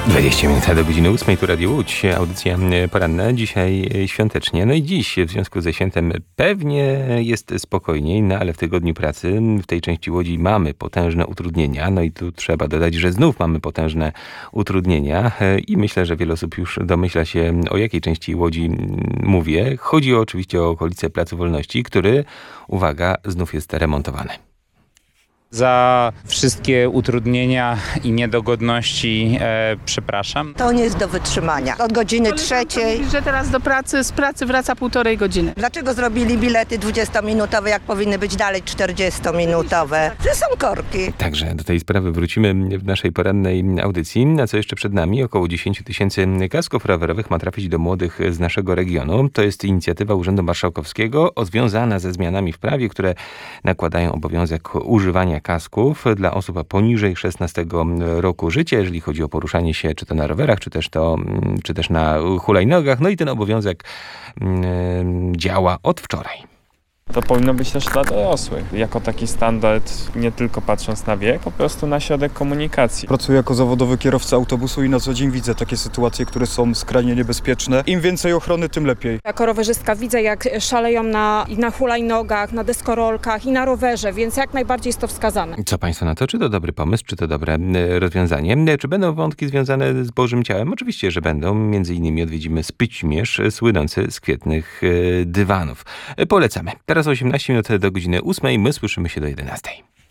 20 minut do godziny 8, tu Radio Łódź, audycja poranna, dzisiaj świątecznie. No i dziś w związku ze świętem pewnie jest spokojniej, no ale w tygodniu pracy w tej części Łodzi mamy potężne utrudnienia. No i tu trzeba dodać, że znów mamy potężne utrudnienia i myślę, że wiele osób już domyśla się, o jakiej części Łodzi mówię. Chodzi oczywiście o okolice Placu Wolności, który, uwaga, znów jest remontowany. Za wszystkie utrudnienia i niedogodności przepraszam. To nie jest do wytrzymania. Od godziny 3. Mówi, że teraz z pracy wraca 1,5 godziny. Dlaczego zrobili bilety 20-minutowe, jak powinny być dalej 40-minutowe? To są korki. Także do tej sprawy wrócimy w naszej porannej audycji. A co jeszcze przed nami? Około 10 000 kasków rowerowych ma trafić do młodych z naszego regionu. To jest inicjatywa Urzędu Marszałkowskiego związana ze zmianami w prawie, które nakładają obowiązek używania kasków dla osób poniżej 16 roku życia, jeżeli chodzi o poruszanie się czy to na rowerach, czy też na hulajnogach. No i ten obowiązek działa od wczoraj. To powinno być też dla dorosłych. Jako taki standard, nie tylko patrząc na wiek, po prostu na środek komunikacji. Pracuję jako zawodowy kierowca autobusu i na co dzień widzę takie sytuacje, które są skrajnie niebezpieczne. Im więcej ochrony, tym lepiej. Jako rowerzystka widzę, jak szaleją na hulajnogach, na deskorolkach i na rowerze, więc jak najbardziej jest to wskazane. Co państwo na to? Czy to dobry pomysł, czy to dobre rozwiązanie? Czy będą wątki związane z Bożym Ciałem? Oczywiście, że będą. Między innymi odwiedzimy Spyćmierz, słynący z kwietnych dywanów. Polecamy. Teraz 18 minut do godziny 8. My słyszymy się do 11.